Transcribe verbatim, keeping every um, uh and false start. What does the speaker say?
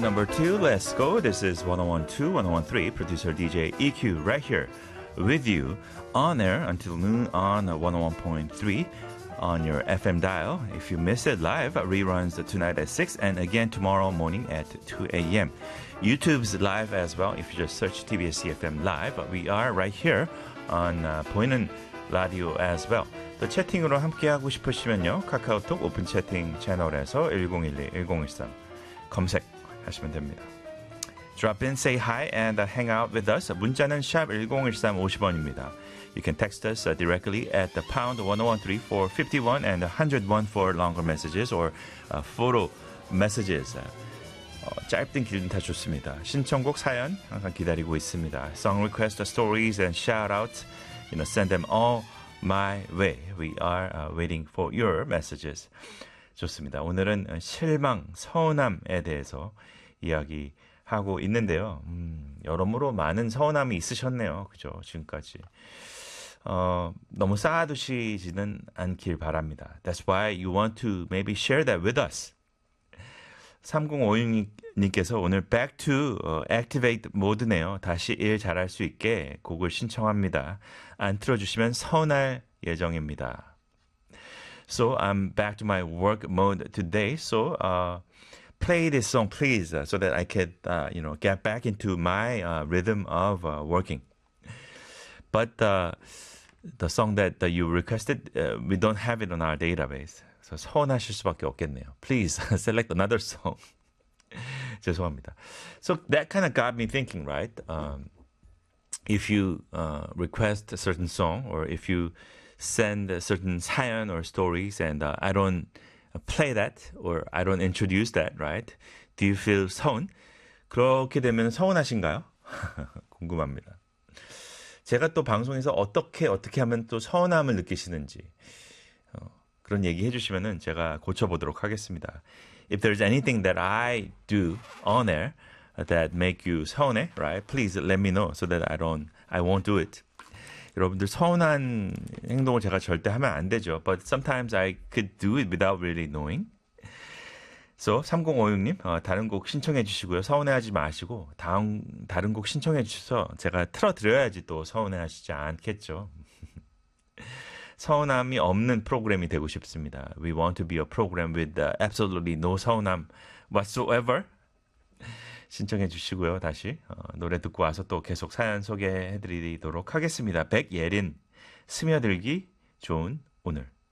number two. Let's go. This is one oh one two, one oh one three. Producer D J E Q right here with you on air until noon on one oh one point three on your F M dial. If you miss it live, reruns tonight at six and again tomorrow morning at two a.m. YouTube's live as well. If you just search T B S C F M live, we are right here on uh, 보이는 라디오 as well. 또 채팅으로 함께하고 싶으시면요. 카카오톡 오픈 채팅 채널에서 일공일이 일공일삼 검색하시면 됩니다. Drop in, say hi, and uh, hang out with us. 문자는 샵 일공일삼 오십 원입니다. You can text us uh, directly at the pound one oh one three for fifty-one and one oh one for longer messages or uh, photo messages. 어, 짧든 길든 다 좋습니다. 신청곡 사연 항상 기다리고 있습니다. Song request, stories, and shout-outs. You know, send them all my way. We are uh, waiting for your messages. 좋습니다. 오늘은 실망, 서운함에 대해서 이야기하고 있는데요. 음, 여러모로 많은 서운함이 있으셨네요. 그죠? 지금까지. 어, 너무 쌓아두시지는 않길 바랍니다. That's why you want to maybe share that with us. 삼공오육 님께서 오늘 back to uh, activate 모드네요. 다시 일 잘할 수 있게 곡을 신청합니다. 안 틀어주시면 서운할 예정입니다. So I'm back to my work mode today. So uh, play this song, please, uh, so that I can, uh, you know, get back into my uh, rhythm of uh, working. But uh, the song that uh, you requested, uh, we don't have it on our database. So 서운하실 수밖에 없겠네요. Please select another song. 죄송합니다. So that kind of got me thinking, right? Um, if you uh, request a certain song or if you send a certain 사연 or stories and uh, I don't play that or I don't introduce that, right? Do you feel 서운? 그렇게 되면 서운하신가요? 궁금합니다. 제가 또 방송에서 어떻게 어떻게 하면 또 서운함을 느끼시는지 어, 그런 얘기 해주시면은 제가 고쳐보도록 하겠습니다. If there's anything that I do on air that make you 서운해, right? Please let me know so that I don't, I won't do it. 여러분들 서운한 행동을 제가 절대 하면 안 되죠. But sometimes I could do it without really knowing. So 삼공오육 님 어, 다른 곡 신청해 주시고요. 서운해하지 마시고 다음 다른 곡 신청해 주셔서 제가 틀어드려야지 또 서운해하시지 않겠죠. 서운함이 없는 프로그램이 되고 싶습니다. We want to be a program with uh, absolutely no 서운함 whatsoever. 신청해 주시고요. 다시 어, 노래 듣고 와서 또 계속 사연 소개해 드리도록 하겠습니다. 백예린 스며들기 좋은 오늘.